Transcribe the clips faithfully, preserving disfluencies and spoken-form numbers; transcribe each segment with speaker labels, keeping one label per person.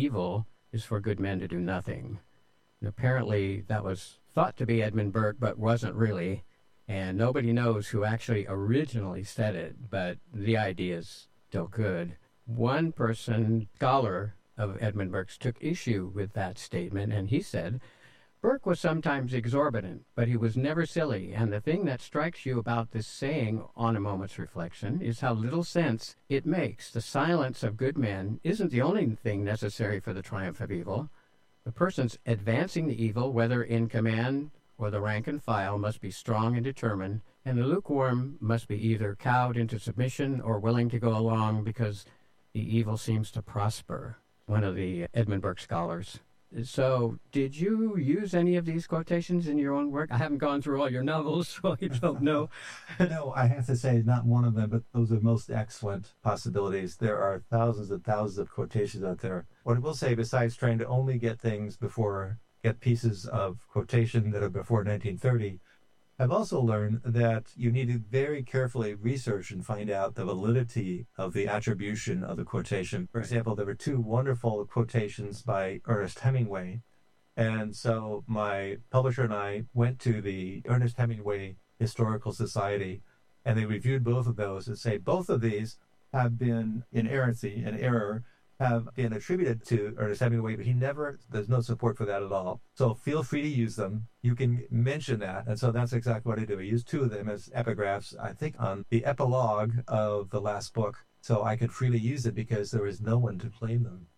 Speaker 1: evil is for good men to do nothing. And apparently that was thought to be Edmund Burke, but wasn't really. And nobody knows who actually originally said it, but the idea is still good. One person, scholar of Edmund Burke's, took issue with that statement, and he said, Burke was sometimes exorbitant, but he was never silly, and the thing that strikes you about this saying on a moment's reflection is how little sense it makes. The silence of good men isn't the only thing necessary for the triumph of evil. The persons advancing the evil, whether in command or the rank and file, must be strong and determined, and the lukewarm must be either cowed into submission or willing to go along because the evil seems to prosper. One of the Edmund Burke scholars. So, did you use any of these quotations in your own work? I haven't gone through all your novels, so I don't know.
Speaker 2: No, I have to say not one of them, but those are most excellent possibilities. There are thousands and thousands of quotations out there. What I will say, besides trying to only get things before, get pieces of quotation that are before nineteen thirty, I've also learned that you need to very carefully research and find out the validity of the attribution of the quotation. For example, there were two wonderful quotations by Ernest Hemingway. And so my publisher and I went to the Ernest Hemingway Historical Society, and they reviewed both of those and say both of these have been inerrancy and error, have been attributed to Ernest Hemingway, but he never, there's no support for that at all. So feel free to use them. You can mention that. And so that's exactly what I do. I use two of them as epigraphs, I think, on the epilogue of the last book. So I could freely use it because there was no one to claim them.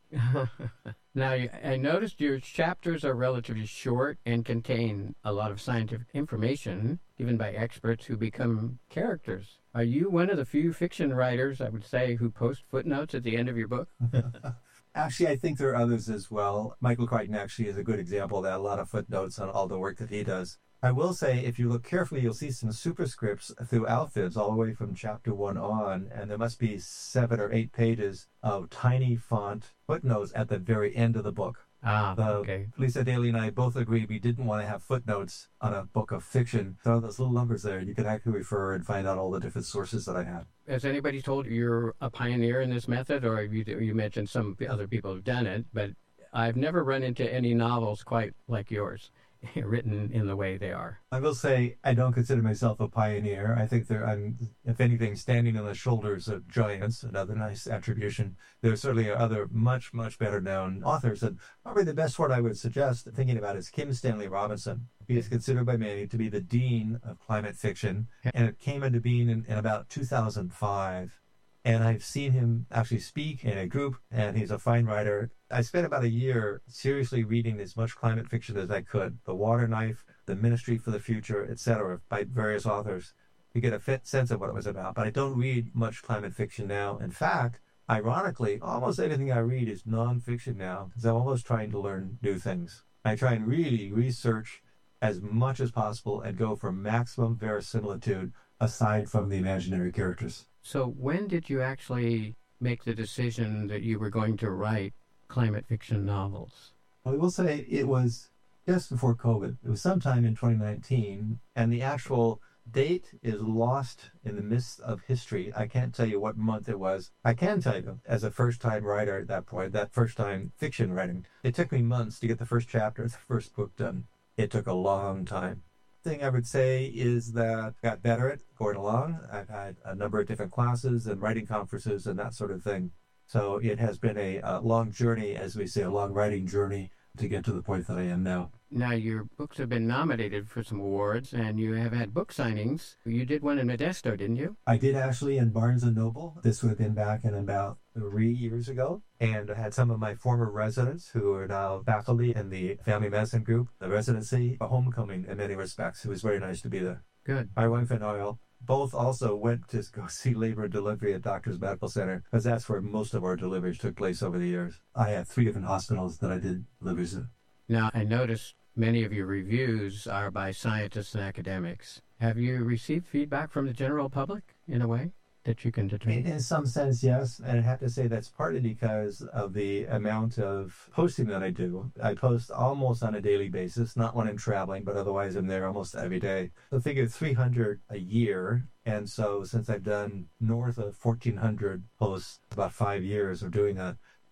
Speaker 1: Now, I noticed your chapters are relatively short and contain a lot of scientific information given by experts who become characters. Are you one of the few fiction writers, I would say, who post footnotes at the end of your book?
Speaker 2: Actually, I think there are others as well. Michael Crichton actually is a good example of that, a lot of footnotes on all the work that he does. I will say, if you look carefully, you'll see some superscripts throughout this, all the way from chapter one on, and there must be seven or eight pages of tiny font footnotes at the very end of the book.
Speaker 1: Ah,
Speaker 2: the,
Speaker 1: okay.
Speaker 2: Lisa Daly and I both agreed we didn't want to have footnotes on a book of fiction. So those little numbers there, you can actually refer and find out all the different sources that I had.
Speaker 1: Has anybody told you you're a pioneer in this method, or you, you mentioned some other people have done it, but I've never run into any novels quite like yours, written in the way they are.
Speaker 2: I will say I don't consider myself a pioneer. I think there, I'm, if anything, standing on the shoulders of giants, another nice attribution. There certainly are other much, much better known authors. And probably the best one I would suggest thinking about is Kim Stanley Robinson. He is considered by many to be the dean of climate fiction. And it came into being in, in about two thousand five. And I've seen him actually speak in a group, and he's a fine writer. I spent about a year seriously reading as much climate fiction as I could. The Water Knife, The Ministry for the Future, et cetera, by various authors, to get a fit sense of what it was about. But I don't read much climate fiction now. In fact, ironically, almost everything I read is nonfiction now, because I'm almost trying to learn new things. I try and really research as much as possible and go for maximum verisimilitude aside from the imaginary characters.
Speaker 1: So when did you actually make the decision that you were going to write climate fiction novels?
Speaker 2: I will say it was just before COVID. It was sometime in twenty nineteen, and the actual date is lost in the midst of history. I can't tell you what month it was. I can tell you, as a first-time writer at that point, that first-time fiction writing, it took me months to get the first chapter of the first book done. It took a long time. Thing I would say is that I got better at going along. I've had a number of different classes and writing conferences and that sort of thing. So it has been a, a long journey, as we say, a long writing journey to get to the point that I am now.
Speaker 1: Now, your books have been nominated for some awards, and you have had book signings. You did one in Modesto, didn't you?
Speaker 2: I did actually in Barnes and Noble. This would have been back in about three years ago. And I had some of my former residents who are now faculty in the family medicine group, the residency, a homecoming in many respects. It was very nice to be there.
Speaker 1: Good.
Speaker 2: My wife and I both also went to go see labor and delivery at Doctors Medical Center, because that's where most of our deliveries took place over the years. I had three different hospitals that I did deliveries in.
Speaker 1: Now, I noticed many of your reviews are by scientists and academics. Have you received feedback from the general public in a way that you can determine?
Speaker 2: In some sense, yes. And I have to say that's partly because of the amount of posting that I do. I post almost on a daily basis, not when I'm traveling, but otherwise I'm there almost every day. So figure three hundred a year. And so since I've done north of fourteen hundred posts, about five years of doing that,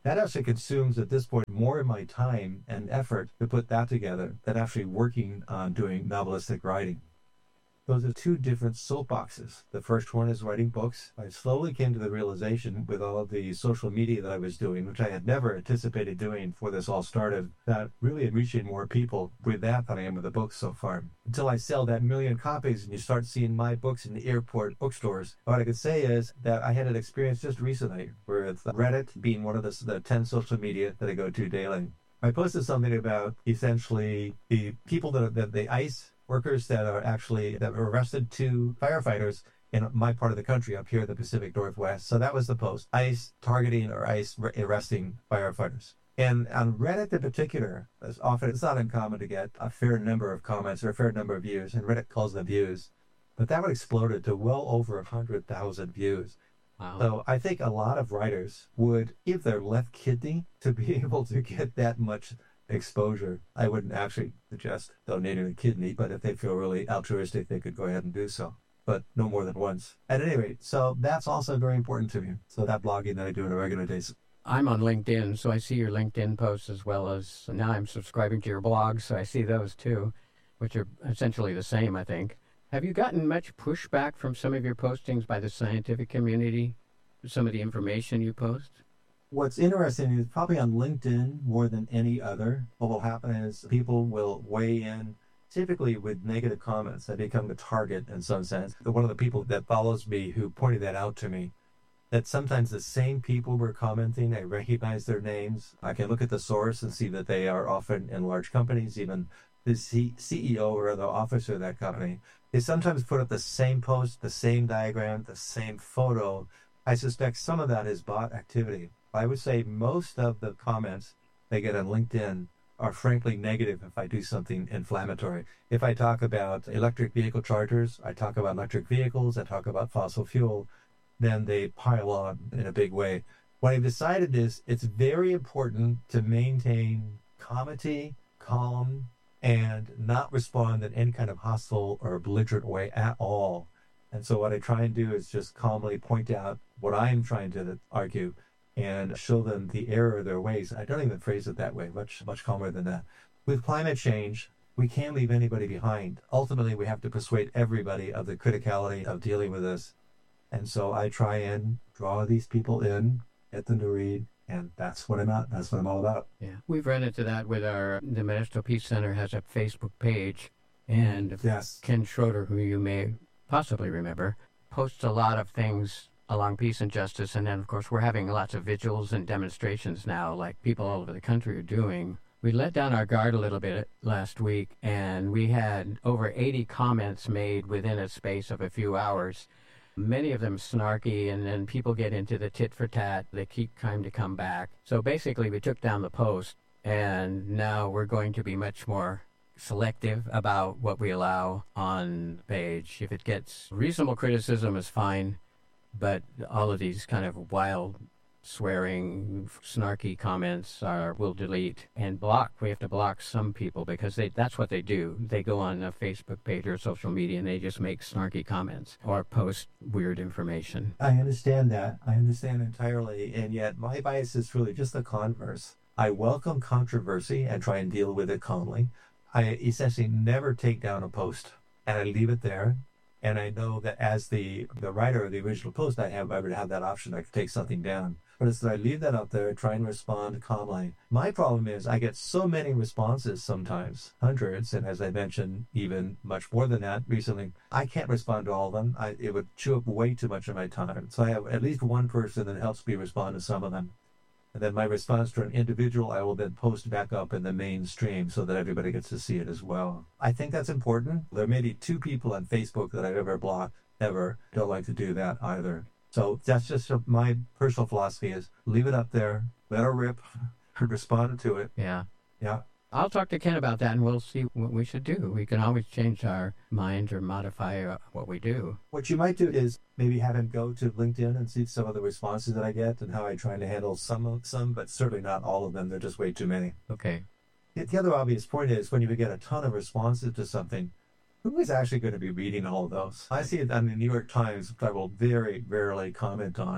Speaker 2: That actually consumes at this point more of my time and effort to put that together than actually working on doing novelistic writing. Those are two different soapboxes. The first one is writing books. I slowly came to the realization with all of the social media that I was doing, which I had never anticipated doing before this all started, that really I'm reaching more people with that than I am with the books so far. Until I sell that million copies and you start seeing my books in the airport bookstores, what I could say is that I had an experience just recently with Reddit being one of the, the ten social media that I go to daily. I posted something about essentially the people that, that the ICE workers that are actually that were arrested, two firefighters in my part of the country up here in the Pacific Northwest. So that was the post. ICE targeting or ICE arresting firefighters. And on Reddit in particular, as often it's not uncommon to get a fair number of comments or a fair number of views, and Reddit calls them views. But that one exploded to well over one hundred thousand views.
Speaker 1: Wow.
Speaker 2: So I think a lot of writers would give their left kidney to be able to get that much exposure. I wouldn't actually suggest donating a kidney, but if they feel really altruistic, they could go ahead and do so. But no more than once. At any rate, so that's also very important to me. So that blogging that I do on a regular basis.
Speaker 1: I'm on LinkedIn, so I see your LinkedIn posts as well as now I'm subscribing to your blog, so I see those too, which are essentially the same, I think. Have you gotten much pushback from some of your postings by the scientific community, some of the information you post?
Speaker 2: What's interesting is probably on LinkedIn more than any other, what will happen is people will weigh in typically with negative comments that become the target in some sense. One of the people that follows me who pointed that out to me, that sometimes the same people were commenting, I recognize their names. I can look at the source and see that they are often in large companies, even the C- CEO or the officer of that company. They sometimes put up the same post, the same diagram, the same photo. I suspect some of that is bot activity. I would say most of the comments they get on LinkedIn are frankly negative if I do something inflammatory. If I talk about electric vehicle chargers, I talk about electric vehicles, I talk about fossil fuel, then they pile on in a big way. What I've decided is it's very important to maintain comity, calm, and not respond in any kind of hostile or belligerent way at all. And so what I try and do is just calmly point out what I'm trying to argue and show them the error of their ways. I don't even phrase it that way, much, much calmer than that. With climate change, we can't leave anybody behind. Ultimately, we have to persuade everybody of the criticality of dealing with this. And so I try and draw these people in, get them to read, and that's what I'm at. That's what I'm all about.
Speaker 1: Yeah, we've run into that with our, the Modesto Peace Center has a Facebook page, and
Speaker 2: yes.
Speaker 1: Ken Schroeder, who you may possibly remember, posts a lot of things along peace and justice, and then of course we're having lots of vigils and demonstrations now, like people all over the country are doing. We let down our guard a little bit last week, and we had over eighty comments made within a space of a few hours. Many of them snarky, and then people get into the tit for tat. They keep trying to come back. So basically we took down the post, and now we're going to be much more selective about what we allow on the page. If it gets reasonable criticism is fine, but all of these kind of wild swearing, snarky comments are we'll delete and block. We have to block some people because they that's what they do. They go on a Facebook page or social media and they just make snarky comments or post weird information.
Speaker 2: I understand that. I understand entirely. And yet my bias is really just the converse. I welcome controversy and try and deal with it calmly. I essentially never take down a post, and I leave it there. And I know that as the, the writer of the original post, I have I would have that option. I could take something down. But as I leave that up there, try and respond calmly. My problem is I get so many responses sometimes, hundreds, and as I mentioned, even much more than that recently. I can't respond to all of them. I, it would chew up way too much of my time. So I have at least one person that helps me respond to some of them. And then my response to an individual, I will then post back up in the mainstream so that everybody gets to see it as well. I think that's important. There may be two people on Facebook that I've ever blocked, ever. Don't like to do that either. So that's just my personal philosophy is leave it up there, let her rip, respond to it.
Speaker 1: Yeah.
Speaker 2: Yeah.
Speaker 1: I'll talk to Ken about that, and we'll see what we should do. We can always change our mind or modify uh, what we do.
Speaker 2: What you might do is maybe have him go to LinkedIn and see some of the responses that I get and how I try to handle some, of some, but certainly not all of them. They're just way too many.
Speaker 1: Okay.
Speaker 2: The other obvious point is when you get a ton of responses to something, who is actually going to be reading all of those? I see it on the New York Times, which I will very rarely comment on.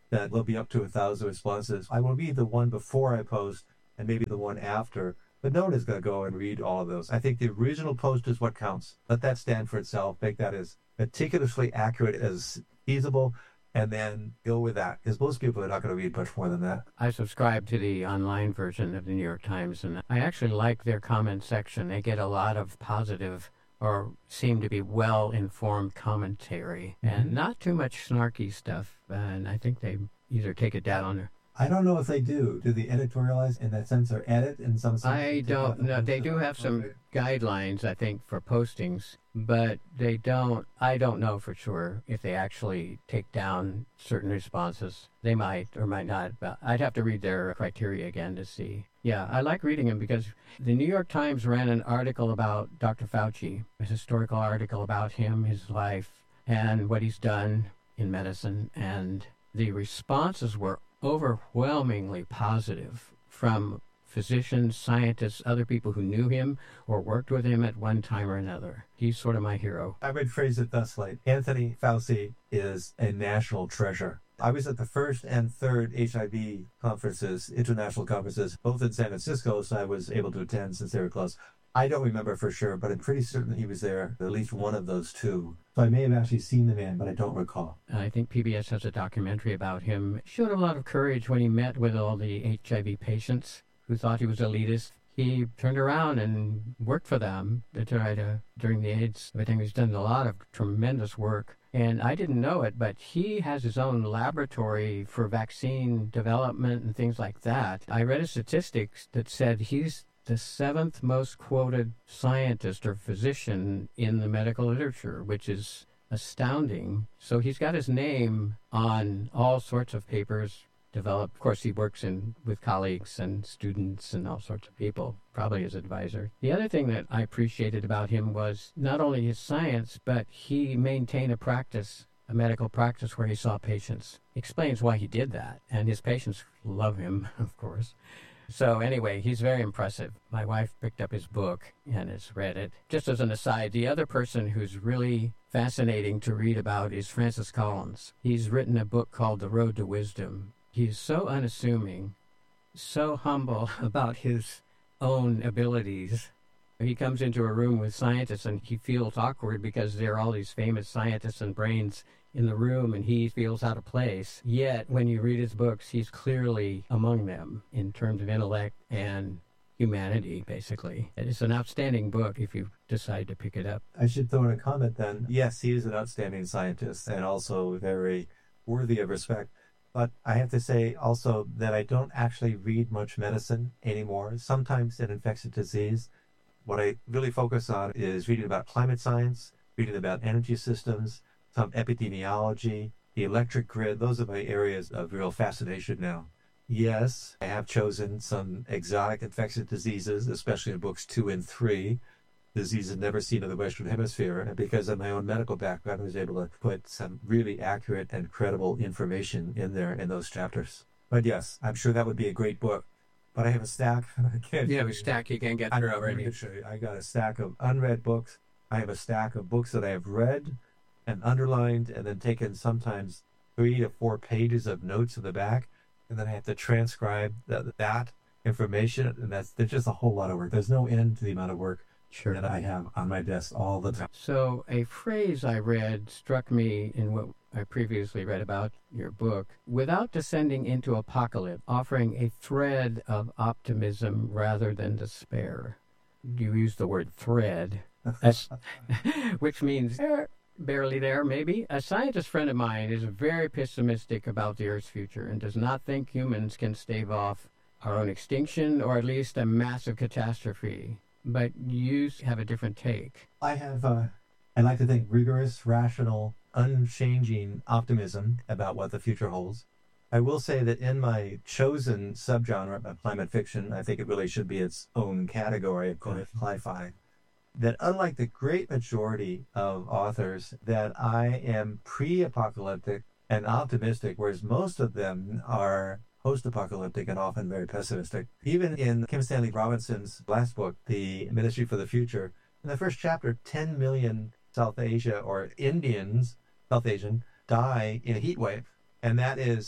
Speaker 2: that there'll be up to a thousand responses. I will read the one before I post and maybe the one after, but no one is going to go and read all of those. I think the original post is what counts. Let that stand for itself. Make that as meticulously accurate as feasible, and then go with that, because most people are not going to read much more than that.
Speaker 1: I subscribe to the online version of the New York Times, and I actually like their comment section. They get a lot of positive or seem to be well-informed commentary, mm-hmm. and not too much snarky stuff, and I think they either take it down or...
Speaker 2: I don't know if they do. Do they editorialize in that sense or edit in some sense?
Speaker 1: I don't know. They do have some guidelines, I think, for postings, but they don't, I don't know for sure if they actually take down certain responses. They might or might not, but I'd have to read their criteria again to see. Yeah, I like reading them because the New York Times ran an article about Doctor Fauci, a historical article about him, his life, and what he's done in medicine, and the responses were overwhelmingly positive from physicians, scientists, other people who knew him or worked with him at one time or another. He's sort of my hero.
Speaker 2: I would phrase it thusly. Anthony Fauci is a national treasure. I was at the first and third H I V conferences, international conferences, both in San Francisco, so I was able to attend since they were close. I don't remember for sure, but I'm pretty certain he was there, at least one of those two. So I may have actually seen the man, but I don't recall.
Speaker 1: I think P B S has a documentary about him. He showed a lot of courage when he met with all the H I V patients who thought he was elitist. He turned around and worked for them to try to, during the AIDS. I think he's done a lot of tremendous work. And I didn't know it, but he has his own laboratory for vaccine development and things like that. I read a statistics that said he's the seventh most quoted scientist or physician in the medical literature, which is astounding. So he's got his name on all sorts of papers developed. Of course, he works in with colleagues and students and all sorts of people, probably as advisor. The other thing that I appreciated about him was not only his science, but he maintained a practice, a medical practice where he saw patients. He explains why he did that, and his patients love him, of course. So anyway, he's very impressive. My wife picked up his book and has read it. Just as an aside, the other person who's really fascinating to read about is Francis Collins. He's written a book called The Road to Wisdom. He's so unassuming, so humble about his own abilities. He comes into a room with scientists and he feels awkward because there are all these famous scientists and brains in the room and he feels out of place. Yet, when you read his books, he's clearly among them in terms of intellect and humanity, basically. It's an outstanding book if you decide to pick it up.
Speaker 2: I should throw in a comment then. Yes, he is an outstanding scientist and also very worthy of respect. But I have to say also that I don't actually read much medicine anymore. Sometimes in infectious disease, what I really focus on is reading about climate science, reading about energy systems, some epidemiology, the electric grid. Those are my areas of real fascination now. Yes, I have chosen some exotic infectious diseases, especially in books two and three, diseases never seen in the Western Hemisphere. And because of my own medical background, I was able to put some really accurate and credible information in there in those chapters. But yes, I'm sure that would be a great book. But I have a stack. I can't
Speaker 1: you have a stack you can't get through already.
Speaker 2: I got a stack of unread books. I have a stack of books that I have read and underlined and then taken sometimes three to four pages of notes in the back. And then I have to transcribe that, that information. And that's there's just a whole lot of work. There's no end to the amount of work sure. that I have on my desk all the time.
Speaker 1: So a phrase I read struck me in what I previously read about your book. Without descending into apocalypse, offering a thread of optimism rather than despair. You use the word thread, which means eh, barely there, maybe. A scientist friend of mine is very pessimistic about the Earth's future and does not think humans can stave off our own extinction or at least a massive catastrophe. But you have a different take.
Speaker 2: I have, uh, I like to think, rigorous, rational, unchanging optimism about what the future holds. I will say that in my chosen subgenre of climate fiction, I think it really should be its own category of cli-fi, that unlike the great majority of authors, that I am pre-apocalyptic and optimistic, whereas most of them are post-apocalyptic and often very pessimistic. Even in Kim Stanley Robinson's last book, The Ministry for the Future, in the first chapter, ten million South Asia or Indians, South Asian, die in a heat wave. And that is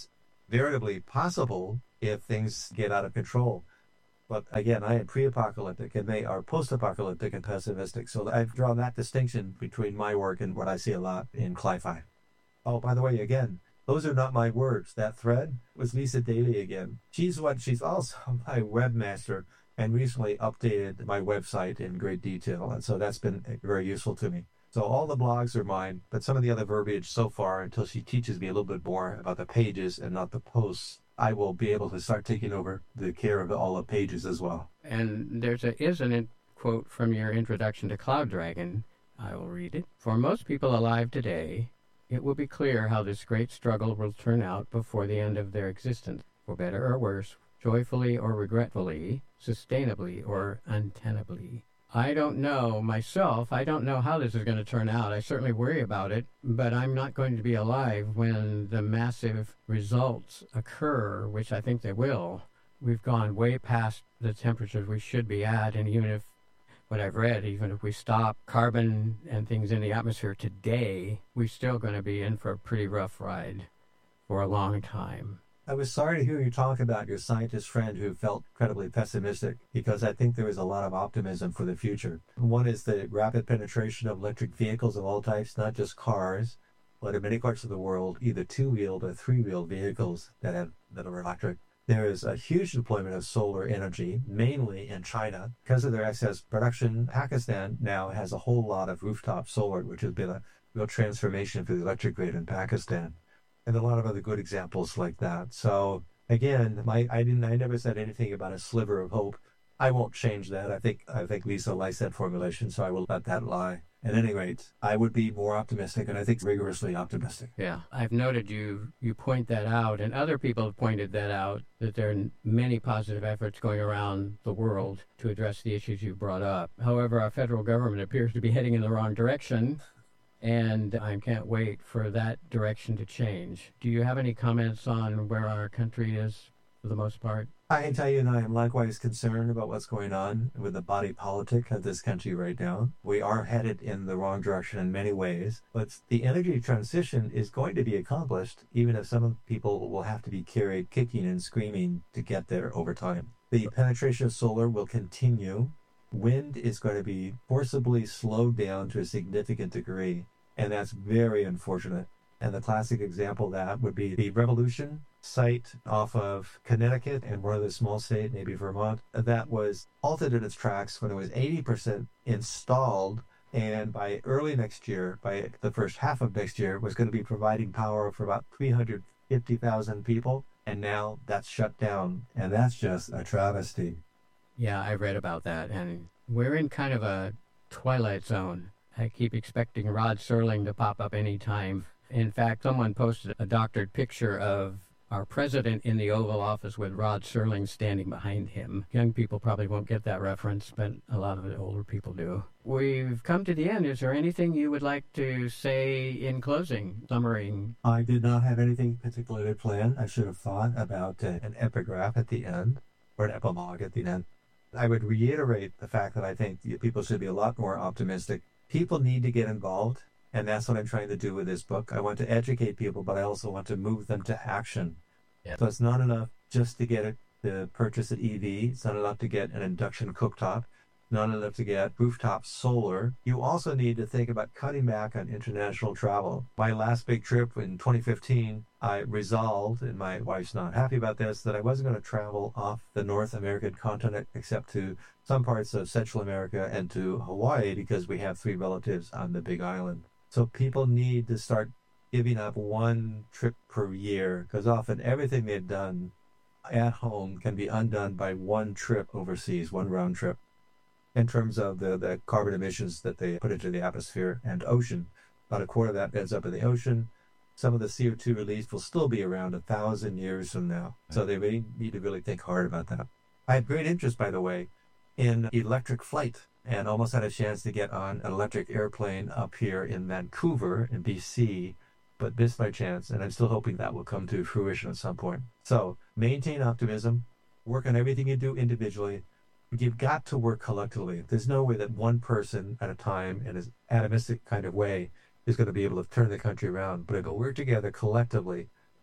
Speaker 2: veritably possible if things get out of control. But again, I am pre-apocalyptic and they are post-apocalyptic and pessimistic. So I've drawn that distinction between my work and what I see a lot in Cli-Fi. Oh, by the way, again, those are not my words. That thread was Lisa Daly again. She's what she's also my webmaster and recently updated my website in great detail. And so that's been very useful to me. So all the blogs are mine, but some of the other verbiage so far, until she teaches me a little bit more about the pages and not the posts, I will be able to start taking over the care of all the pages as well.
Speaker 1: And there's a is an quote from your introduction to Cloud Dragon. I will read it. For most people alive today, it will be clear how this great struggle will turn out before the end of their existence, for better or worse, joyfully or regretfully, sustainably or untenably. I don't know myself. I don't know how this is going to turn out. I certainly worry about it, but I'm not going to be alive when the massive results occur, which I think they will. We've gone way past the temperatures we should be at, and even if, what I've read, even if we stop carbon and things in the atmosphere today, we're still going to be in for a pretty rough ride for a long time.
Speaker 2: I was sorry to hear you talk about your scientist friend who felt incredibly pessimistic, because I think there is a lot of optimism for the future. One is the rapid penetration of electric vehicles of all types, not just cars, but in many parts of the world, either two-wheeled or three-wheeled vehicles that have that are electric. There is a huge deployment of solar energy, mainly in China. Because of their excess production, Pakistan now has a whole lot of rooftop solar, which has been a real transformation for the electric grid in Pakistan. And a lot of other good examples like that. So again, my I didn't I never said anything about a sliver of hope. I won't change that. I think I think Lisa likes that formulation, so I will let that lie. At any rate, I would be more optimistic, and I think rigorously optimistic.
Speaker 1: Yeah, I've noted you you point that out, and other people have pointed that out, that there are many positive efforts going around the world to address the issues you brought up. However, our federal government appears to be heading in the wrong direction, and I can't wait for that direction to change. Do you have any comments on where our country is for the most part?
Speaker 2: I can tell you, and I am likewise concerned about what's going on with the body politic of this country right now. We are headed in the wrong direction in many ways, but the energy transition is going to be accomplished, even if some people will have to be carried kicking and screaming to get there over time. The penetration of solar will continue. Wind is going to be forcibly slowed down to a significant degree, and that's very unfortunate. And the classic example of that would be the Revolution site off of Connecticut and one other small state, maybe Vermont, that was halted in its tracks when it was eighty percent installed, and by early next year, by the first half of next year, was going to be providing power for about three hundred fifty thousand people, and now that's shut down, and that's just a travesty.
Speaker 1: Yeah, I read about that, and we're in kind of a twilight zone. I keep expecting Rod Serling to pop up any time. In fact, someone posted a doctored picture of our president in the Oval Office with Rod Serling standing behind him. Young people probably won't get that reference, but a lot of the older people do. We've come to the end. Is there anything you would like to say in closing, summary?
Speaker 2: I did not have anything particularly planned. I should have thought about uh, an epigraph at the end, or an epilogue at the end. I would reiterate the fact that I think people should be a lot more optimistic. People need to get involved. And that's what I'm trying to do with this book. I want to educate people, but I also want to move them to action. Yeah. So it's not enough just to get it to purchase an E V. It's not enough to get an induction cooktop. Not enough to get rooftop solar. You also need to think about cutting back on international travel. My last big trip in twenty fifteen, I resolved, and my wife's not happy about this, that I wasn't going to travel off the North American continent except to some parts of Central America and to Hawaii, because we have three relatives on the Big Island. So people need to start giving up one trip per year, because often everything they've done at home can be undone by one trip overseas, one round trip. In terms of the, the carbon emissions that they put into the atmosphere and ocean, about a quarter of that ends up in the ocean. Some of the C O two release will still be around a thousand years from now. So they really need to really think hard about that. I had great interest, by the way, in electric flight, and almost had a chance to get on an electric airplane up here in Vancouver in B C, but missed my chance, and I'm still hoping that will come to fruition at some point. So maintain optimism, work on everything you do individually. You've got to work collectively. There's no way that one person at a time in an atomistic kind of way is going to be able to turn the country around. But if we work together collectively,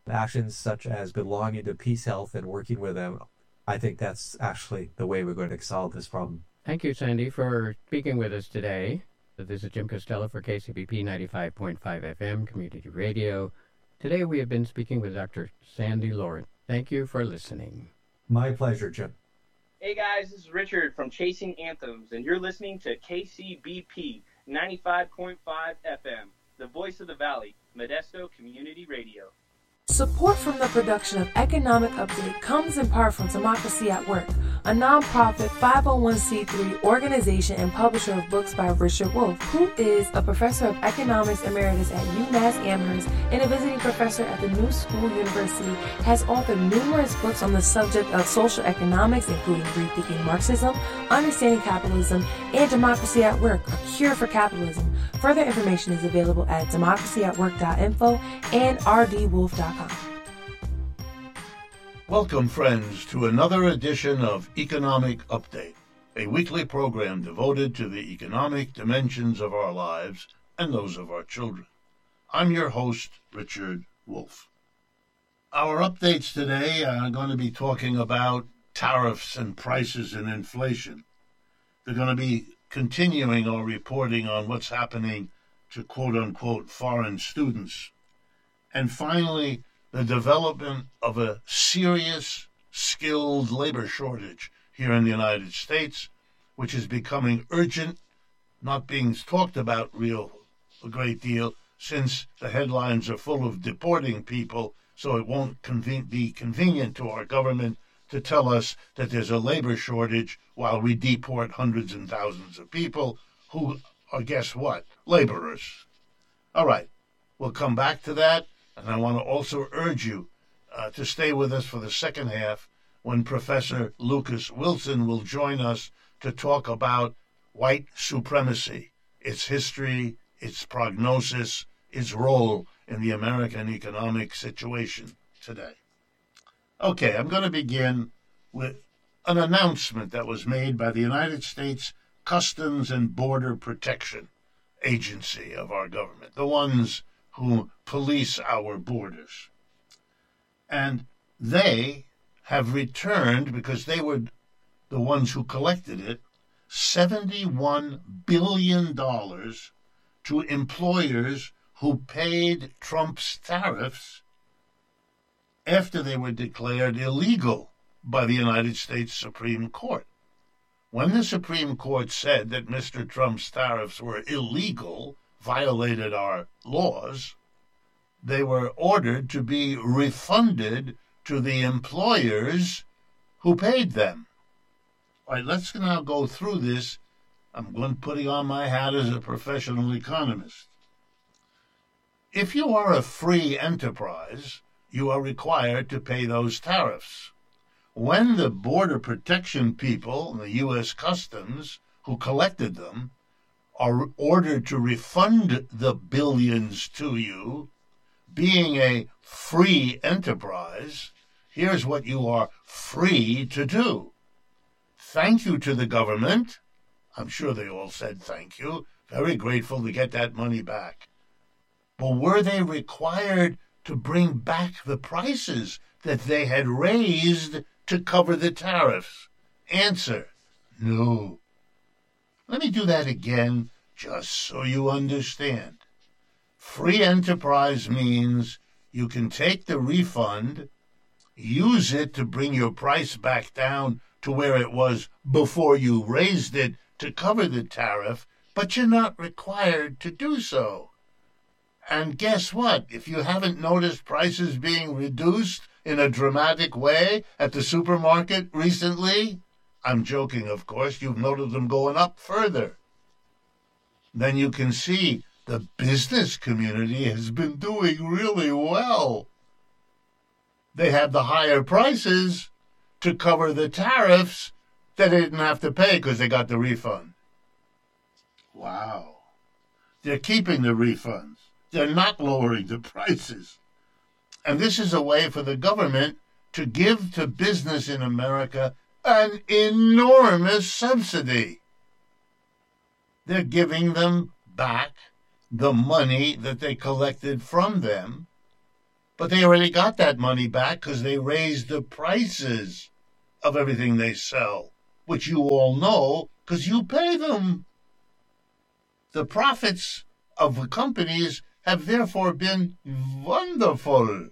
Speaker 2: actions such as belonging to Peace Health and working with them, I think that's actually the way we're going to solve this problem.
Speaker 1: Thank you, Sandy, for speaking with us today. This is Jim Costello for K C B P ninety-five point five F M Community Radio. Today we have been speaking with Doctor Sandy Lawrence. Thank you for listening.
Speaker 2: My pleasure, Jim.
Speaker 3: Hey guys, this is Richard from Chasing Anthems, and you're listening to K C B P ninety-five point five F M, the voice of the Valley, Modesto Community Radio.
Speaker 4: Support from the production of Economic Update comes in part from Democracy at Work, a nonprofit five oh one c three organization and publisher of books by Richard Wolff, who is a professor of economics emeritus at UMass Amherst and a visiting professor at the New School University, has authored numerous books on the subject of social economics, including Rethinking Marxism, Understanding Capitalism, and Democracy at Work, A Cure for Capitalism. Further information is available at democracy at work dot info and r d wolf dot com.
Speaker 5: Welcome, friends, to another edition of Economic Update, a weekly program devoted to the economic dimensions of our lives and those of our children. I'm your host, Richard Wolff. Our updates today are going to be talking about tariffs and prices and inflation. They're going to be continuing our reporting on what's happening to quote-unquote foreign students. And finally, the development of a serious, skilled labor shortage here in the United States, which is becoming urgent, not being talked about real a great deal, since the headlines are full of deporting people, so it won't conven- be convenient to our government to tell us that there's a labor shortage while we deport hundreds and thousands of people who are, guess what, laborers. All right, we'll come back to that. And I want to also urge you uh, to stay with us for the second half when Professor Lucas Wilson will join us to talk about white supremacy, its history, its prognosis, its role in the American economic situation today. Okay, I'm going to begin with an announcement that was made by the United States Customs and Border Protection Agency of our government, the ones who police our borders. And they have returned, because they were the ones who collected it, seventy-one billion dollars to employers who paid Trump's tariffs after they were declared illegal by the United States Supreme Court. When the Supreme Court said that Mister Trump's tariffs were illegal, violated our laws, they were ordered to be refunded to the employers who paid them. All right, let's now go through this. I'm going to put on my hat as a professional economist. If you are a free enterprise, you are required to pay those tariffs. When the Border Protection people, the U S Customs, who collected them, are ordered to refund the billions to you, being a free enterprise, here's what you are free to do. Thank you to the government. I'm sure they all said thank you. Very grateful to get that money back. But were they required to bring back the prices that they had raised to cover the tariffs? Answer, no. Let me do that again, just so you understand. Free enterprise means you can take the refund, use it to bring your price back down to where it was before you raised it to cover the tariff, but you're not required to do so. And guess what? If you haven't noticed prices being reduced in a dramatic way at the supermarket recently, I'm joking, of course, you've noticed them going up further, then you can see the business community has been doing really well. They have the higher prices to cover the tariffs that they didn't have to pay because they got the refund. Wow. They're keeping the refunds. They're not lowering the prices. And this is a way for the government to give to business in America an enormous subsidy. They're giving them back the money that they collected from them But they already got that money back because they raised the prices of everything they sell, which you all know because you pay them. The profits of the companies have therefore been wonderful.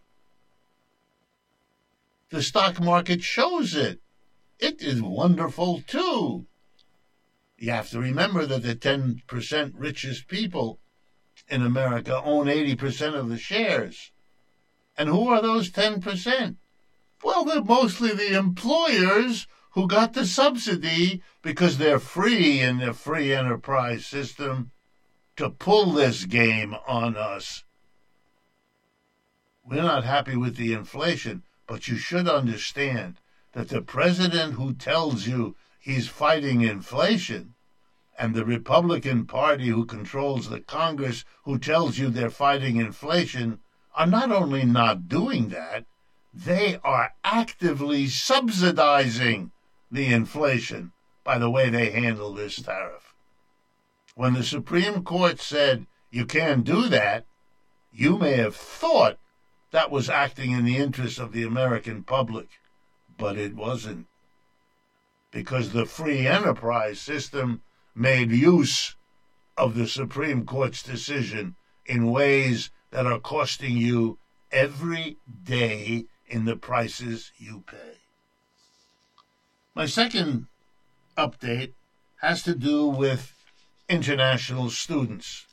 Speaker 5: The stock market shows it. It is wonderful too. You have to remember that the ten percent richest people in America own eighty percent of the shares. And who are those ten percent? Well, they're mostly the employers who got the subsidy because they're free in the free enterprise system to pull this game on us. We're not happy with the inflation, but you should understand that the president who tells you he's fighting inflation and the Republican Party who controls the Congress who tells you they're fighting inflation are not only not doing that, they are actively subsidizing the inflation by the way they handle this tariff. When the Supreme Court said you can't do that, you may have thought that was acting in the interest of the American public, but it wasn't. Because the free enterprise system made use of the Supreme Court's decision in ways that are costing you every day in the prices you pay. My second update has to do with international students.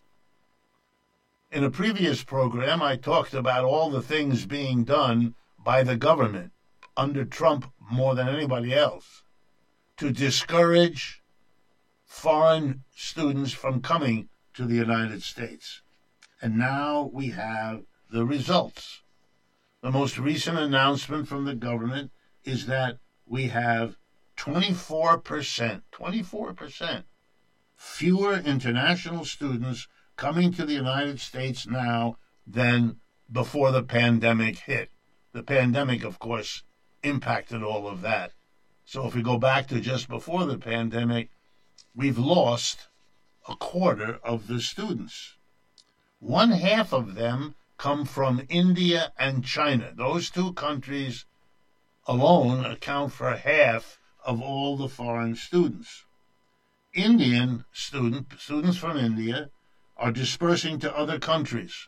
Speaker 5: In a previous program, I talked about all the things being done by the government, under Trump more than anybody else, to discourage foreign students from coming to the United States. And now we have the results. The most recent announcement from the government is that we have twenty-four percent, twenty-four percent fewer international students coming to the United States now than before the pandemic hit. The pandemic, of course, impacted all of that. So if we go back to just before the pandemic, we've lost a quarter of the students. One half of them come from India and China. Those two countries alone account for half of all the foreign students. Indian student, students from India are dispersing to other countries.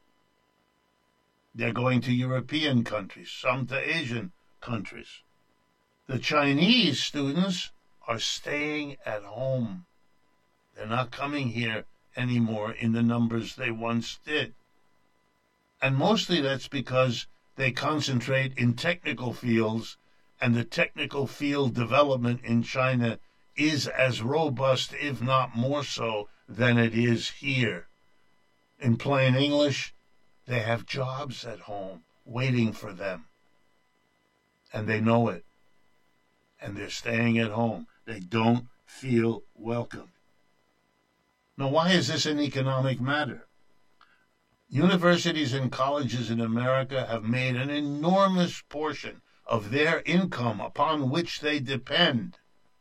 Speaker 5: They're going to European countries, some to Asian countries. The Chinese students are staying at home. They're not coming here anymore in the numbers they once did. And mostly that's because they concentrate in technical fields, and the technical field development in China is as robust, if not more so, than it is here. In plain English, they have jobs at home waiting for them. And they know it. And they're staying at home. They don't feel welcome. Now, why is this an economic matter? Universities and colleges in America have made an enormous portion of their income upon which they depend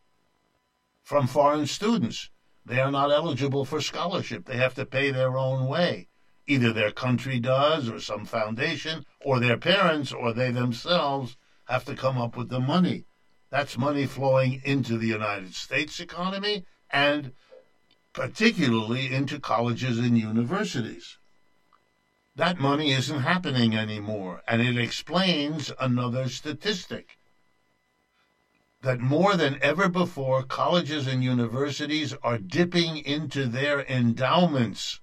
Speaker 5: from foreign students. They are not eligible for scholarship. They have to pay their own way. Either their country does, or some foundation, or their parents, or they themselves have to come up with the money. That's money flowing into the United States economy and particularly into colleges and universities. That money isn't happening anymore, and it explains another statistic. That more than ever before, colleges and universities are dipping into their endowments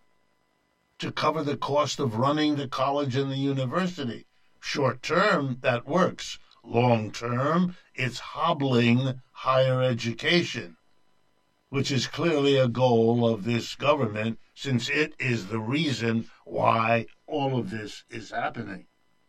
Speaker 5: to cover the cost of running the college and the university. Short term, that works. Long term, it's hobbling higher education, which is clearly a goal of this government, since it is the reason why all of this is happening.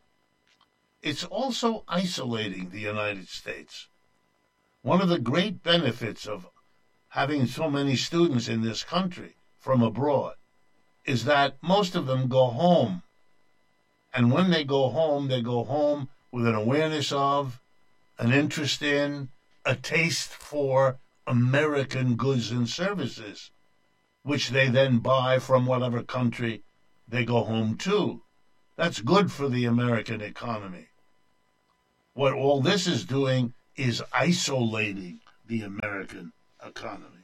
Speaker 5: It's also isolating the United States. One of the great benefits of having so many students in this country from abroad is that most of them go home. And when they go home, they go home with an awareness of, an interest in, a taste for American goods and services, which they then buy from whatever country they go home to. That's good for the American economy. What all this is doing is isolating the American economy.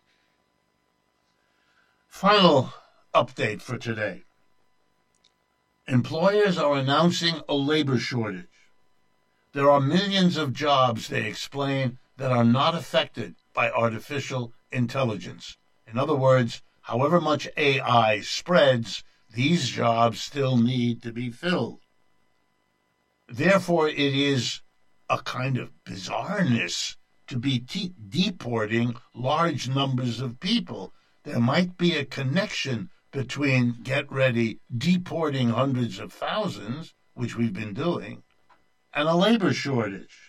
Speaker 5: Final update for today. Employers are announcing a labor shortage. There are millions of jobs, they explain, that are not affected by artificial intelligence. In other words, however much A I spreads, these jobs still need to be filled. Therefore, it is a kind of bizarreness to be te- deporting large numbers of people. There might be a connection between, get ready, deporting hundreds of thousands, which we've been doing, and a labor shortage.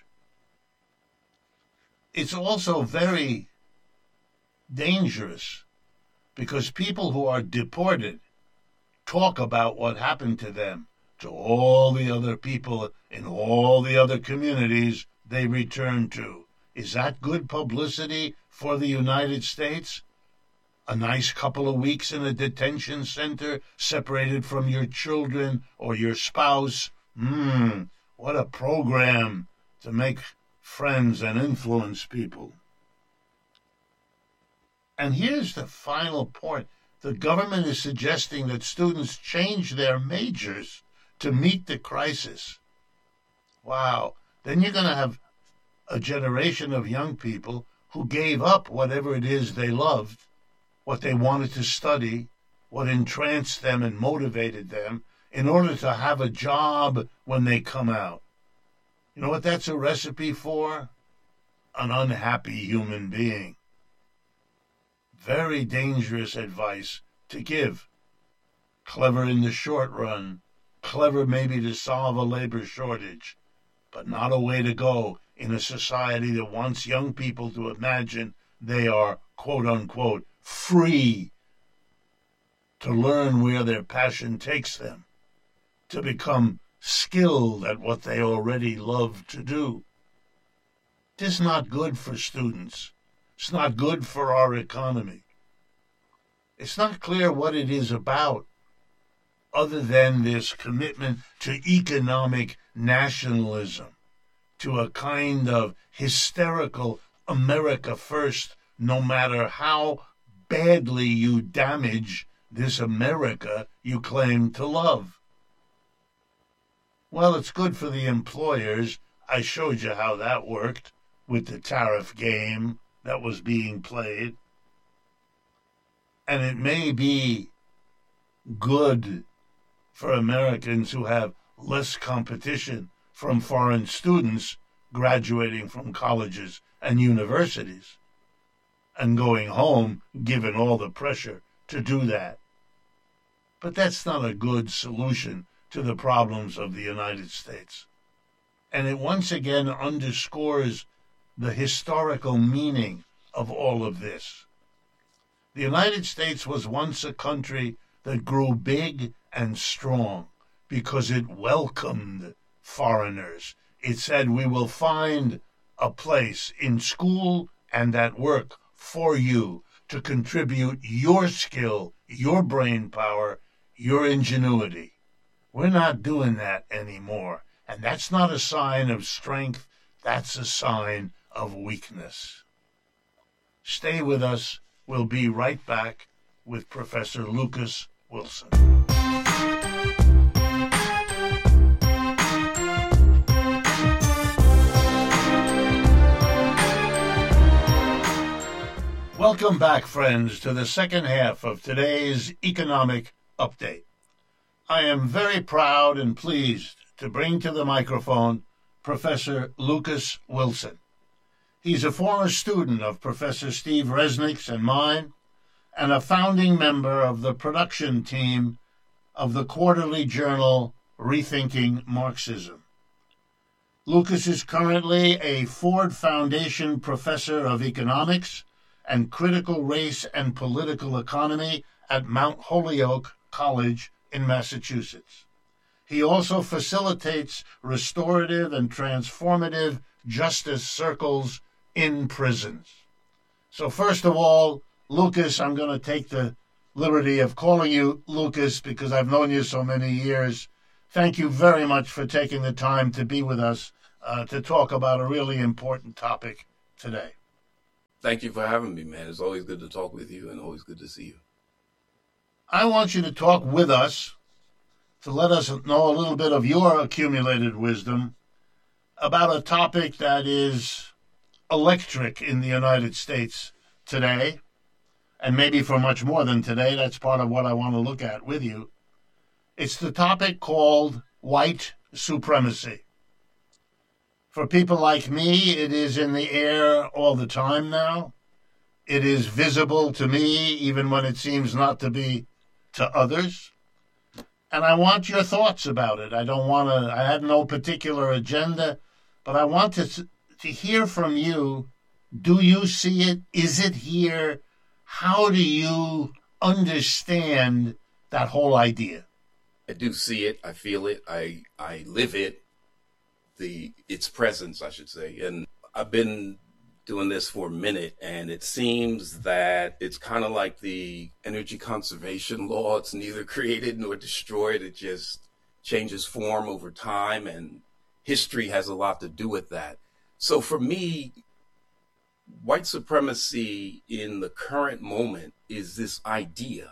Speaker 5: It's also very dangerous because people who are deported talk about what happened to them to all the other people in all the other communities they return to. Is that good publicity for the United States? A nice couple of weeks in a detention center, separated from your children or your spouse. Hmm, what a program to make friends and influence people. And here's the final point. The government is suggesting that students change their majors to meet the crisis. Wow. Then you're going to have a generation of young people who gave up whatever it is they loved, what they wanted to study, what entranced them and motivated them, in order to have a job when they come out. You know what that's a recipe for? An unhappy human being. Very dangerous advice to give. Clever in the short run, clever maybe to solve a labor shortage, but not a way to go in a society that wants young people to imagine they are, quote-unquote, free to learn where their passion takes them, to become skilled at what they already love to do. This is not good for students. It's not good for our economy. It's not clear what it is about, other than this commitment to economic nationalism, to a kind of hysterical America first, no matter how badly you damage this America you claim to love. Well, it's good for the employers. I showed you how that worked with the tariff game that was being played. And it may be good for Americans who have less competition from foreign students graduating from colleges and universities and going home, given all the pressure to do that. But that's not a good solution to the problems of the United States. And it once again underscores the historical meaning of all of this. The United States was once a country that grew big and strong because it welcomed foreigners. It said, we will find a place in school and at work for you to contribute your skill, your brain power, your ingenuity. We're not doing that anymore. And that's not a sign of strength. That's a sign of weakness. Stay with us. We'll be right back with Professor Lucas Wilson. Welcome back, friends, to the second half of today's Economic Update. I am very proud and pleased to bring to the microphone Professor Lucas Wilson. He's a former student of Professor Steve Resnick's and mine, and a founding member of the production team of the quarterly journal Rethinking Marxism. Lucas is currently a Ford Foundation Professor of Economics and Critical Race and Political Economy at Mount Holyoke College in Massachusetts. He also facilitates restorative and transformative justice circles in prisons. So first of all, Lucas, I'm going to take the liberty of calling you Lucas because I've known you so many years. thank you very much for taking the time to be with us uh, to talk about a really important topic today.
Speaker 6: Thank you for having me, man. It's always good to talk with you and always good to see you.
Speaker 5: I want you to talk with us to let us know a little bit of your accumulated wisdom about a topic that is electric in the United States today, and maybe for much more than today. That's part of what I want to look at with you. It's the topic called white supremacy. For people like me, it is in the air all the time now. It is visible to me, even when it seems not to be to others. And I want your thoughts about it. I don't want to, I have no particular agenda, but I want to, to hear from you. Do you see it? Is it here? How do you understand that whole idea?
Speaker 6: I do see it. I feel it. I I live it. The its presence, I should say. And I've been doing this for a minute, and it seems that it's kind of like the energy conservation law. It's neither created nor destroyed. It just changes form over time, and history has a lot to do with that. So for me, white supremacy in the current moment is this idea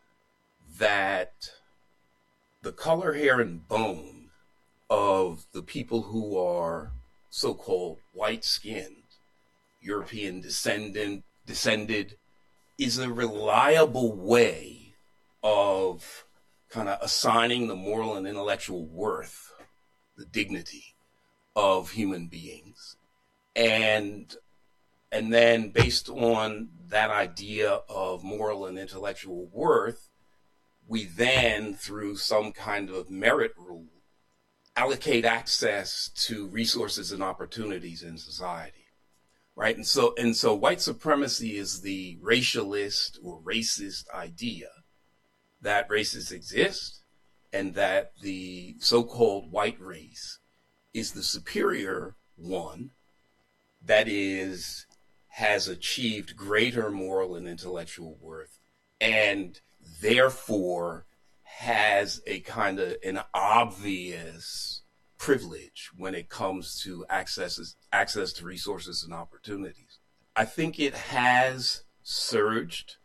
Speaker 6: that the color, hair, and bone of the people who are so-called white-skinned, European descendant, descended, is a reliable way of kind of assigning the moral and intellectual worth, the dignity of human beings. And, and then based on that idea of moral and intellectual worth, we then, through some kind of merit rule, allocate access to resources and opportunities in society, right? And so, and so white supremacy is the racialist or racist idea that races exist and that the so-called white race is the superior one that is, has achieved greater moral and intellectual worth, and therefore has a kind of an obvious privilege when it comes to access, access to resources and opportunities. I think it has surged.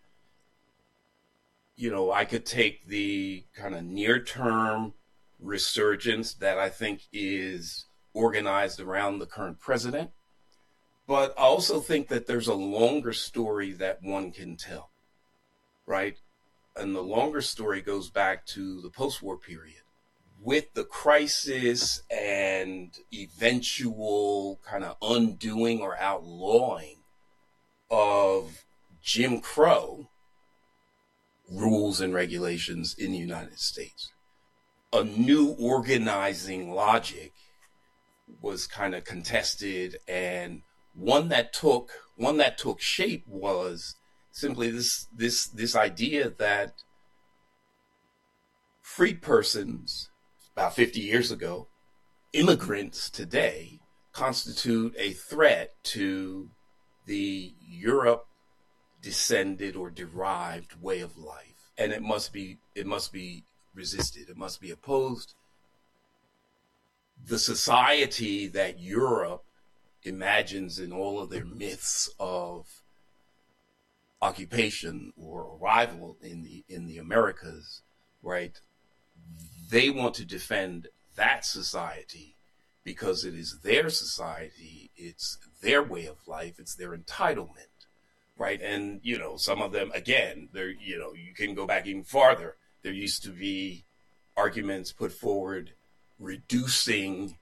Speaker 6: You know, I could take the kind of near-term resurgence that I think is organized around the current president, but I also think that there's a longer story that one can tell, right? And the longer story goes back to the post-war period. With the crisis and eventual kind of undoing or outlawing of Jim Crow rules and regulations in the United States, a new organizing logic was kind of contested, and one that took one that took shape was simply this this this idea that freed persons about fifty years ago, immigrants today, constitute a threat to the Europe descended or derived way of life, and it must be it must be resisted. It must be opposed. The society that Europe imagines in all of their myths of occupation or arrival in the in the Americas, right? They want to defend that society because it is their society, it's their way of life, it's their entitlement, right? And, you know, some of them, again, they're, you know, you can go back even farther. There used to be arguments put forward reducing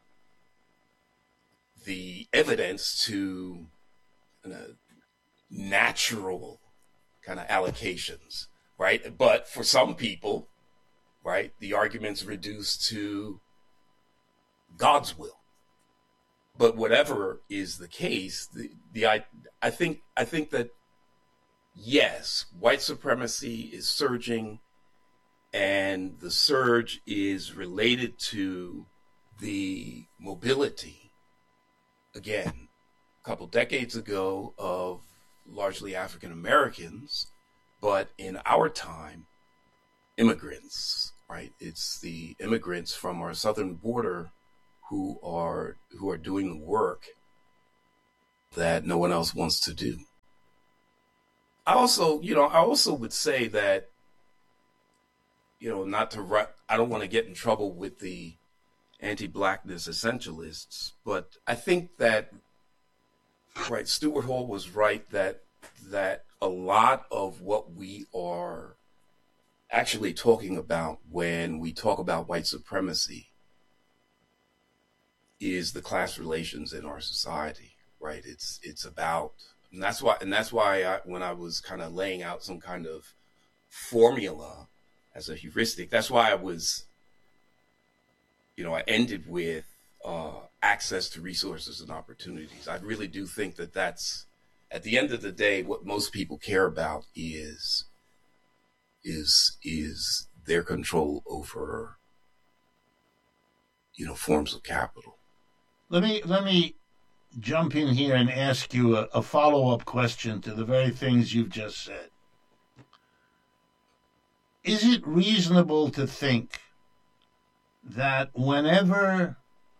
Speaker 6: the evidence to uh, natural kind of allocations, right? But for some people, right, the argument's reduced to God's will. But whatever is the case, the, the I, I think I think that yes, white supremacy is surging, and the surge is related to the mobility, again, a couple decades ago, of largely African Americans, but in our time, immigrants right? It's the immigrants from our southern border who are who are doing the work that no one else wants to do. I also, you know, I also would say that, you know, not to, I don't want to get in trouble with the anti-blackness essentialists, but I think that, right, Stuart Hall was right that that a lot of what we are actually talking about when we talk about white supremacy is the class relations in our society, right? It's it's about, and that's why, and that's why I, when I was kind of laying out some kind of formula as a heuristic, that's why I was, you know, I ended with uh, access to resources and opportunities. I really do think that that's, at the end of the day, what most people care about is is is their control over, you know, forms of capital.
Speaker 5: Let me let me jump in here and ask you a, a follow-up question to the very things you've just said. Is it reasonable to think that whenever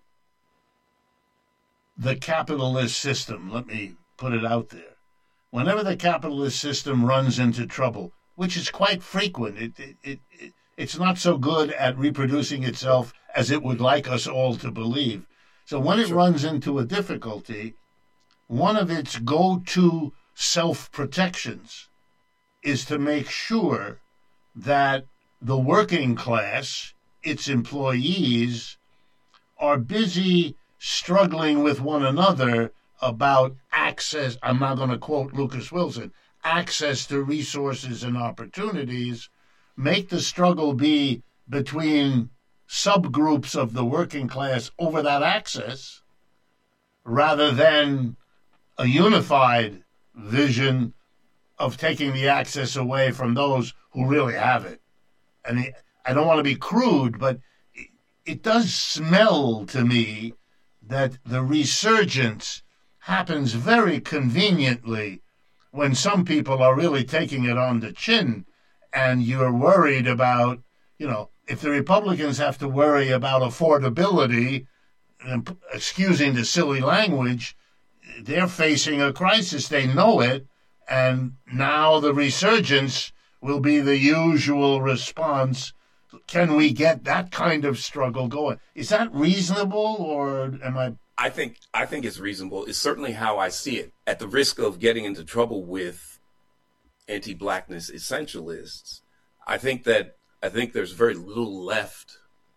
Speaker 5: the capitalist system, let me put it out there, whenever the capitalist system runs into trouble, which is quite frequent, it, it, it, it it's not so good at reproducing itself as it would like us all to believe. So when it runs into a difficulty, one of its go-to self-protections is to make sure that the working class, its employees, are busy struggling with one another about access, I'm not going to quote Lucas Wilson, access to resources and opportunities, make the struggle be between subgroups of the working class over that access, rather than a unified vision of taking the access away from those who really have it. And I don't want to be crude, but it does smell to me that the resurgence happens very conveniently when some people are really taking it on the chin, and you're worried about, you know, if the Republicans have to worry about affordability, and excusing the silly language, they're facing a crisis. They know it, and now the resurgence will be the usual response. Can we get that kind of struggle going? Is that reasonable, or am I...
Speaker 6: I think I think it's reasonable. It's certainly how I see it. At the risk of getting into trouble with anti-blackness essentialists, I think that I think there's very little left,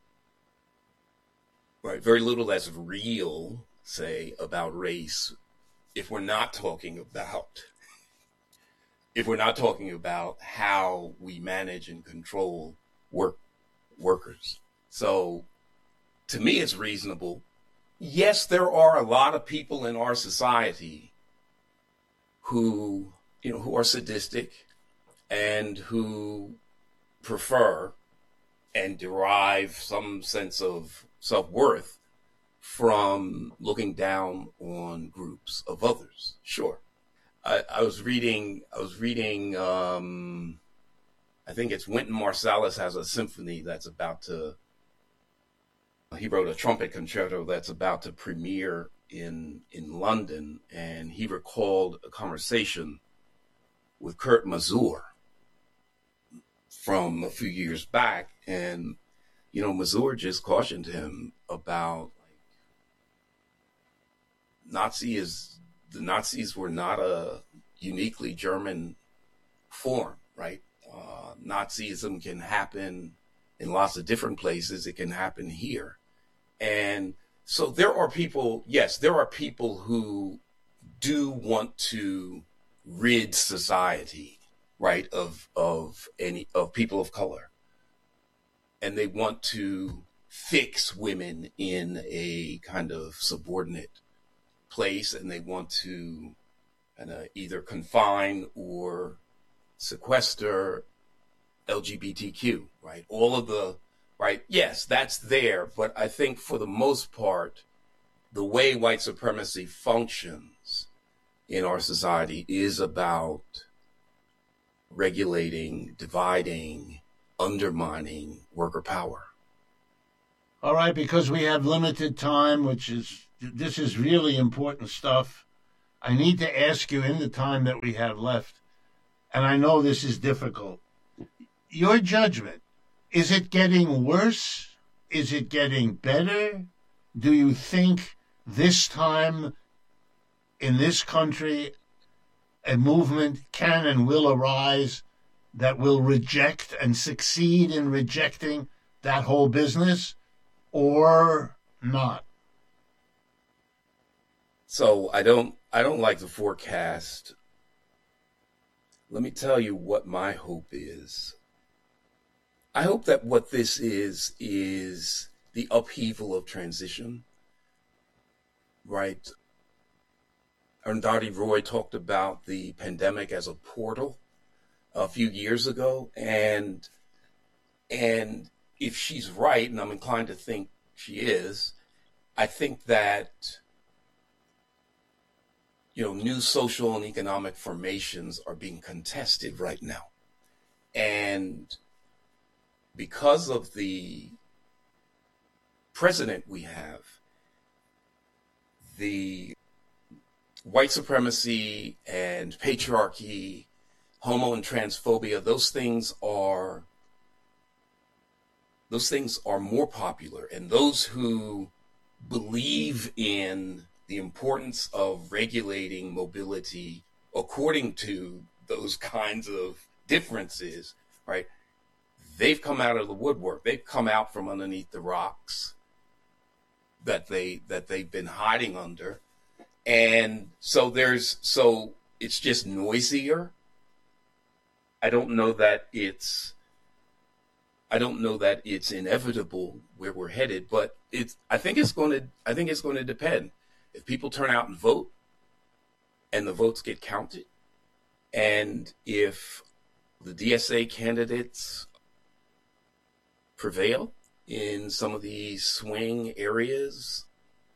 Speaker 6: right? Very little that's real, say, about race, if we're not talking about if we're not talking about how we manage and control work workers. So, to me, it's reasonable. Yes, there are a lot of people in our society who, you know, who are sadistic and who prefer and derive some sense of self-worth from looking down on groups of others. Sure. I, I was reading, I was reading, um, I think it's Wynton Marsalis has a symphony that's about to, he wrote a trumpet concerto that's about to premiere in in London, and he recalled a conversation with Kurt Masur from a few years back, and you know, Masur just cautioned him about like, Nazi is the Nazis were not a uniquely German form, right? Uh, Nazism can happen in lots of different places. It can happen here. And so there are people, yes, there are people who do want to rid society, right, of of any of people of color. And they want to fix women in a kind of subordinate place, and they want to kind of either confine or sequester L G B T Q, right? All of the Right. Yes, that's there. But I think for the most part, the way white supremacy functions in our society is about regulating, dividing, undermining worker power.
Speaker 5: All right, because we have limited time, which is, this is really important stuff. I need to ask you in the time that we have left, and I know this is difficult. Your judgment, is it getting worse? Is it getting better? Do you think this time in this country a movement can and will arise that will reject and succeed in rejecting that whole business, or not?
Speaker 6: So I don't I don't like to forecast. Let me tell you what my hope is. I hope that what this is is the upheaval of transition, right? Arundhati Roy talked about the pandemic as a portal a few years ago, and and if she's right, and I'm inclined to think she is, I think that, you know, new social and economic formations are being contested right now. And because of the president we have, the white supremacy and patriarchy, homo and transphobia, those things are those things are more popular. And those who believe in the importance of regulating mobility according to those kinds of differences, right? They've come out of the woodwork. They've come out from underneath the rocks that they that they've been hiding under. And so there's so it's just noisier. I don't know that it's I don't know that it's inevitable where we're headed, but it's I think it's going to I think it's going to depend. If people turn out and vote and the votes get counted, and if the D S A candidates prevail in some of these swing areas,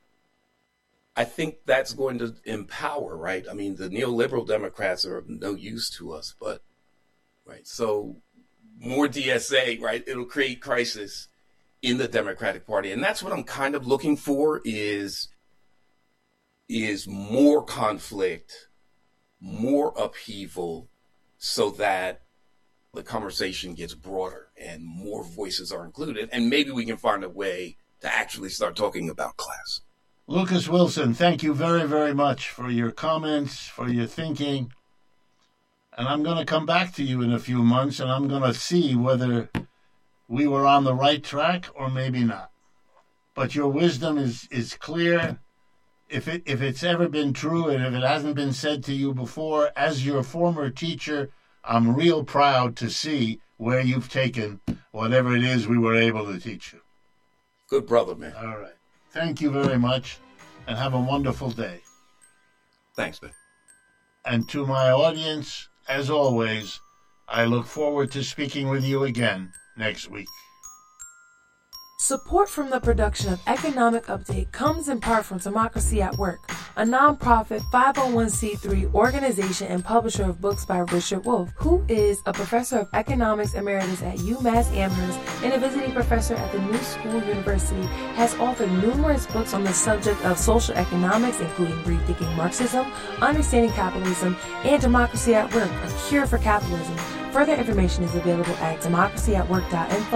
Speaker 6: I think that's going to empower, right? I mean, the neoliberal Democrats are of no use to us, but, right, so more D S A, right, it'll create crisis in the Democratic Party. And that's what I'm kind of looking for is, is more conflict, more upheaval, so that the conversation gets broader and more voices are included, and maybe we can find a way to actually start talking about class.
Speaker 5: Lucas Wilson, thank you very, very much for your comments, for your thinking. And I'm going to come back to you in a few months, and I'm going to see whether we were on the right track or maybe not. But your wisdom is, is clear. If it if it's ever been true, and if it hasn't been said to you before, as your former teacher, I'm real proud to see where you've taken whatever it is we were able to teach you.
Speaker 6: Good brother, man.
Speaker 5: All right. Thank you very much, and have a wonderful day.
Speaker 6: Thanks, man.
Speaker 5: And to my audience, as always, I look forward to speaking with you again next week.
Speaker 4: Support from the production of Economic Update comes in part from Democracy at Work, a nonprofit five oh one c three organization and publisher of books by Richard Wolff, who is a professor of economics emeritus at UMass Amherst and a visiting professor at the New School University, has authored numerous books on the subject of social economics, including Rethinking Marxism, Understanding Capitalism, and Democracy at Work, A Cure for Capitalism. Further information is available at democracy at work dot info